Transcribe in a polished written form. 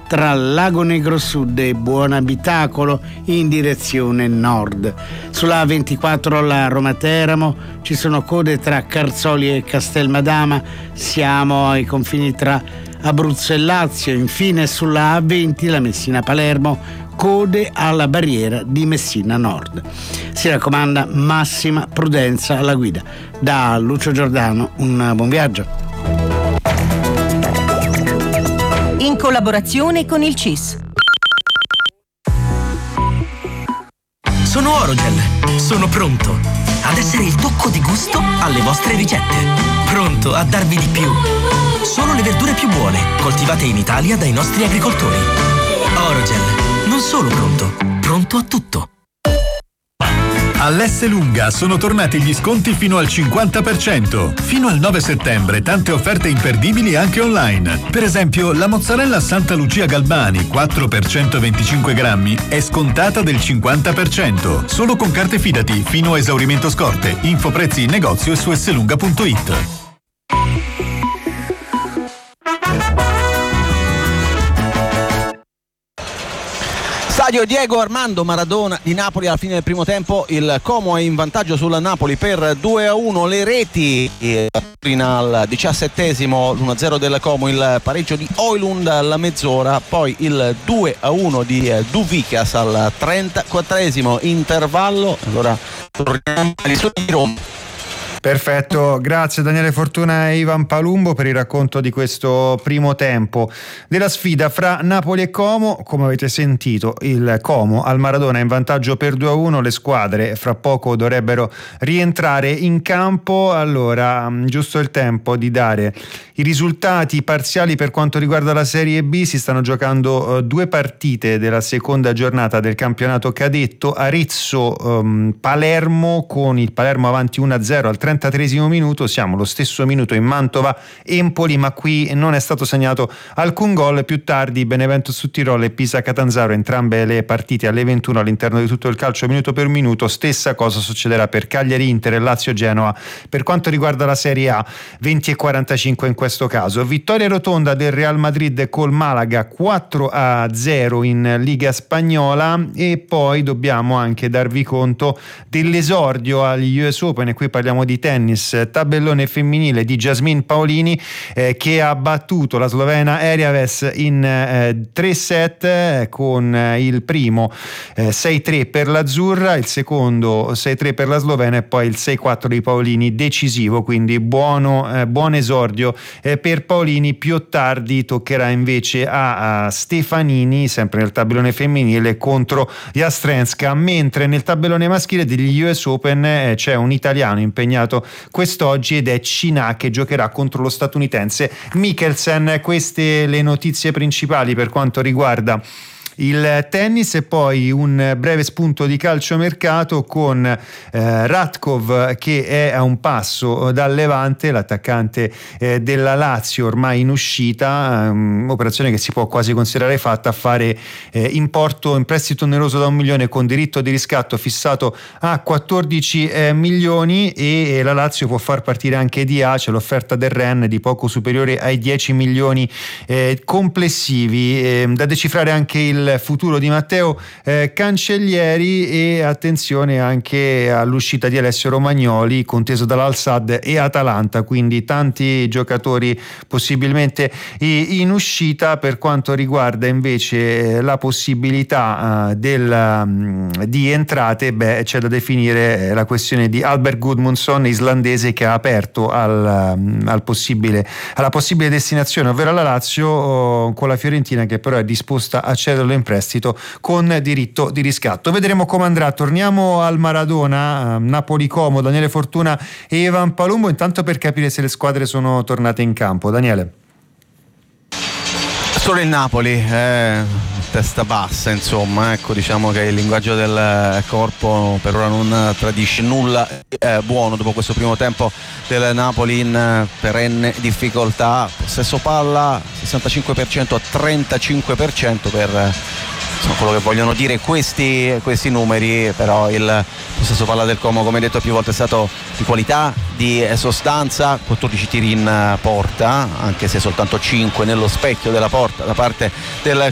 tra Lago Negro Sud e Buonabitacolo in direzione nord. Sulla A24 la Roma-Teramo ci sono code tra Carzoli e Castelmadama, siamo ai confini tra Abruzzo e Lazio. Infine sulla A20 la Messina-Palermo, code alla barriera di Messina Nord. Si raccomanda massima prudenza alla guida. Da Lucio Giordano un buon viaggio. In collaborazione con il CIS. Sono Orogel, sono pronto ad essere il tocco di gusto alle vostre ricette. Pronto a darvi di più. Solo le verdure più buone, coltivate in Italia dai nostri agricoltori. Orogel, non solo pronto a tutto. All'Esselunga sono tornati gli sconti fino al 50%. Fino al 9 settembre tante offerte imperdibili anche online. Per esempio, la mozzarella Santa Lucia Galbani 4 per 125 grammi è scontata del 50%. Solo con carte Fidati fino a esaurimento scorte. Info prezzi in negozio e su esselunga.it. Stadio Diego Armando Maradona di Napoli. Alla fine del primo tempo il Como è in vantaggio sul Napoli per 2-1. Le reti al 17esimo, l'1-0 del Como, il pareggio di Højlund alla mezz'ora, poi il 2-1 di Duvicas al 34esimo intervallo. Allora torniamo agli studi di Roma. Perfetto, grazie Daniele Fortuna e Ivan Palumbo per il racconto di questo primo tempo della sfida fra Napoli e Como. Come avete sentito, il Como al Maradona è in vantaggio per 2-1, le squadre fra poco dovrebbero rientrare in campo. Allora, giusto il tempo di dare i risultati parziali per quanto riguarda la Serie B. Si stanno giocando due partite della seconda giornata del campionato cadetto. Arezzo-Palermo, con il Palermo avanti 1-0 al 33esimo minuto. Siamo allo stesso minuto in Mantova-Empoli, ma qui non è stato segnato alcun gol. Più tardi Benevento Südtirol e Pisa-Catanzaro, entrambe le partite alle 21 all'interno di Tutto il Calcio minuto per minuto. Stessa cosa succederà per Cagliari-Inter e Lazio-Genoa per quanto riguarda la Serie A, 20:45 in questo caso. Vittoria rotonda del Real Madrid col Malaga 4-0 in Liga Spagnola. E poi dobbiamo anche darvi conto dell'esordio agli US Open, e qui parliamo di tennis, tabellone femminile di Jasmine Paolini che ha battuto la slovena Eriaves in 3 set, con il primo 6-3 per l'azzurra, il secondo 6-3 per la slovena e poi il 6-4 di Paolini decisivo, quindi buon esordio per Paolini. Più tardi toccherà invece a Stefanini, sempre nel tabellone femminile, contro Jastrenska, mentre nel tabellone maschile degli US Open c'è un italiano impegnato quest'oggi ed è Cina, che giocherà contro lo statunitense Mikkelsen. Queste le notizie principali per quanto riguarda il tennis. E poi un breve spunto di calciomercato con Radkov, che è a un passo dal Levante, l'attaccante della Lazio ormai in uscita, operazione che si può quasi considerare fatta, a fare in prestito oneroso da 1 milione con diritto di riscatto fissato a 14 milioni, e la Lazio può far partire anche Dia. C'è l'offerta del Rennes di poco superiore ai 10 milioni complessivi. Da decifrare anche il futuro di Matteo Cancellieri, e attenzione anche all'uscita di Alessio Romagnoli, conteso dall'Al-Sadd e Atalanta, quindi tanti giocatori possibilmente in uscita. Per quanto riguarda invece la possibilità di entrate, c'è da definire la questione di Albert Gudmundsson, islandese, che ha aperto alla possibile destinazione, ovvero alla Lazio, con la Fiorentina che però è disposta a cederlo in prestito con diritto di riscatto. Vedremo come andrà. Torniamo al Maradona, Napoli-Como, Daniele Fortuna e Ivan Palumbo, intanto per capire se le squadre sono tornate in campo. Daniele. Solo il Napoli, testa bassa, insomma, ecco, diciamo che il linguaggio del corpo per ora non tradisce nulla buono dopo questo primo tempo del Napoli in perenne difficoltà. Possesso palla 65% a 35% per quello che vogliono dire questi numeri, però il possesso palla del Como, come detto più volte, è stato di qualità, di sostanza. 14 tiri in porta, anche se soltanto 5 nello specchio della porta da parte del